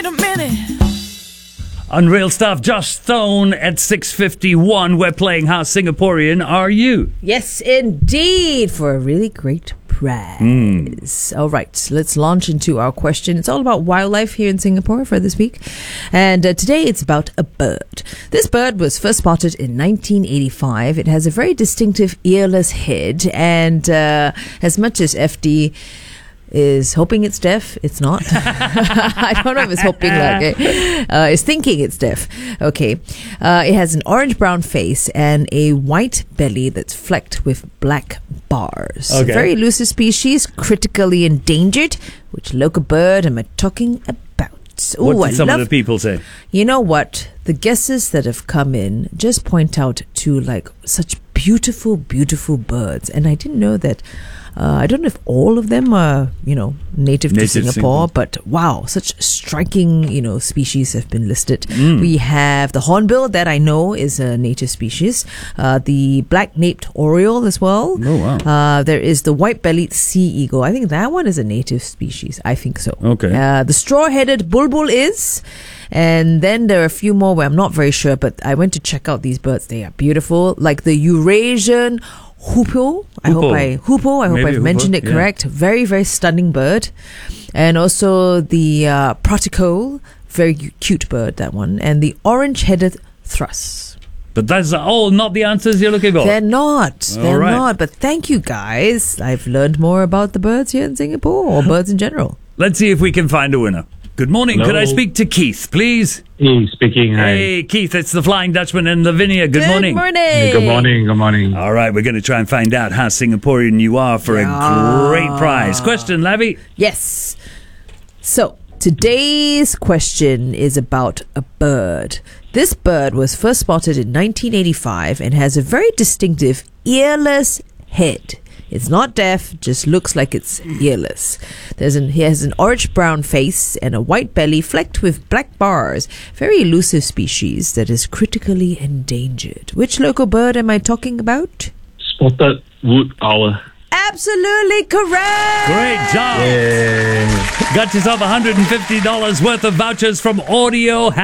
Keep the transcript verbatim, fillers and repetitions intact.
a minute. Unreal stuff. Josh Stone at six fifty-one. We're playing How Singaporean Are You? Yes, indeed, for a really great prize. Mm. All right, let's launch into our question. It's all about wildlife here in Singapore for this week. And uh, today it's about a bird. This bird was first spotted in nineteen eighty-five. It has a very distinctive earless head. And uh, as much as F D is hoping it's deaf, it's not. I don't know if it's hoping, like, uh, it's thinking it's deaf. Okay. Uh, it has an orange-brown face and a white belly that's flecked with black bars. Okay. Very elusive species, critically endangered. Which local bird am I talking about? Ooh, What did I some love, of the people say? You know what? The guesses that have come in just point out to, like, such beautiful, beautiful birds. And I didn't know that. Uh, I don't know if all of them are, you know, native, Native to Singapore, Singapore. but wow, such striking, you know, species have been listed. Mm. We have the hornbill, that I know is a native species. Uh, the black-naped oriole as well. Oh, wow. Uh, there is the white-bellied sea eagle. I think that one is a native species. I think so. Okay. Uh, the straw-headed bulbul is... And then there are a few more where I'm not very sure, but I went to check out these birds. They are beautiful. Like the Eurasian hoopoe. I hope Hoopoe. I hoopoe. I hope Maybe I've hoopoe, mentioned it yeah. correct. Very, very stunning bird. And also the uh, praticole, very cute bird, that one. And the orange-headed thrush. But that's all not the answers you're looking for. They're not. All They're right. not. But thank you, guys. I've learned more about the birds here in Singapore, or birds in general. Let's see if we can find a winner. Good morning. Hello. Could I speak to Keith, please? Hey, speaking. Hi. Hey, Keith, it's the Flying Dutchman in Lavinia. Good, morning. morning. Good morning. Good morning. All right, we're going to try and find out how Singaporean you are for Yeah. a great prize. Question, Lavi? Yes. So, today's question is about a bird. This bird was first spotted in nineteen eighty-five and has a very distinctive earless head. It's not deaf, just looks like it's earless. There's an, he has an orange-brown face and a white belly flecked with black bars. Very elusive species that is critically endangered. Which local bird am I talking about? Spotted wood owl. Absolutely correct! Great job. Yay. Got yourself one hundred fifty dollars worth of vouchers from Audio